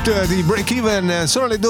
Out di Break Even. Sono le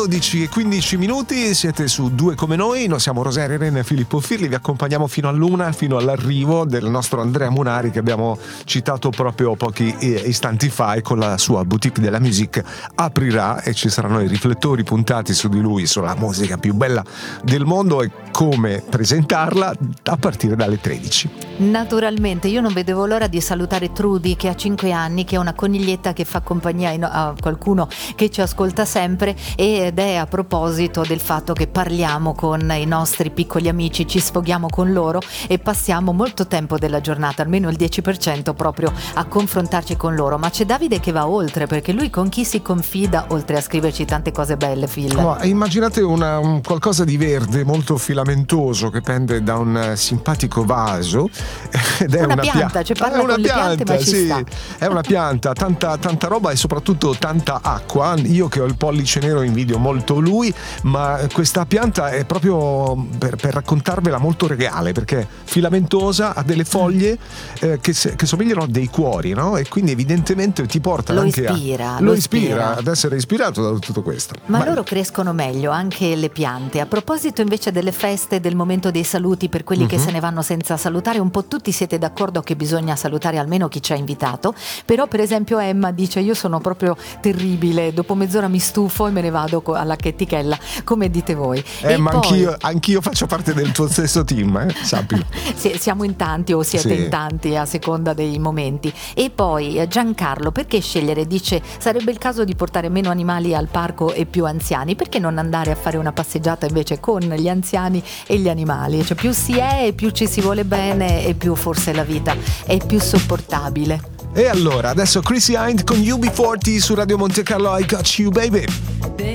12:15, siete su Due Come Noi siamo Rosaria Rene e Filippo Firli, vi accompagniamo fino all'una, fino all'arrivo del nostro Andrea Munari, che abbiamo citato proprio pochi istanti fa, e con la sua boutique della music aprirà e ci saranno i riflettori puntati su di lui, sulla musica più bella del mondo e come presentarla a partire dalle 13. Naturalmente, io non vedevo l'ora di salutare Trudy, che ha 5 anni, che è una coniglietta che fa compagnia a qualcuno che ci ascolta sempre, ed è a proposito del fatto che parliamo con i nostri piccoli amici, ci sfoghiamo con loro e passiamo molto tempo della giornata, almeno il 10%, proprio a confrontarci con loro. Ma c'è Davide che va oltre, perché lui con chi si confida oltre a scriverci tante cose belle, Phil? Oh, immaginate un qualcosa di verde molto filamentoso che pende da un simpatico vaso ed è una pianta, cioè parla con le piante, ma ci sta. È una pianta, tanta roba e soprattutto tanta acqua. Io che ho il pollice nero invidio molto lui, ma questa pianta è proprio per raccontarvela molto regale, perché filamentosa, ha delle foglie che somigliano a dei cuori, no? E quindi evidentemente ti porta lo anche ispira ad essere ispirato da tutto questo. Ma loro crescono meglio, anche le piante. A proposito invece delle feste, del momento dei saluti per quelli che se ne vanno senza salutare, un po' tutti siete d'accordo che bisogna salutare almeno chi ci ha invitato, però per esempio Emma dice: io sono proprio terribile, dopo mezz'ora mi stufo e me ne vado alla chetichella, come dite voi. Ma poi... anch'io faccio parte del tuo stesso team, sappilo. Siamo in tanti, o siete sì, in tanti a seconda dei momenti. E poi Giancarlo, perché scegliere? Dice: sarebbe il caso di portare meno animali al parco e più anziani, perché non andare a fare una passeggiata invece con gli anziani e gli animali? Cioè più si è e più ci si vuole bene e più forse la vita è più sopportabile. E allora adesso Chrissy Hind con UB40 su Radio Monte Carlo, I Got You Baby.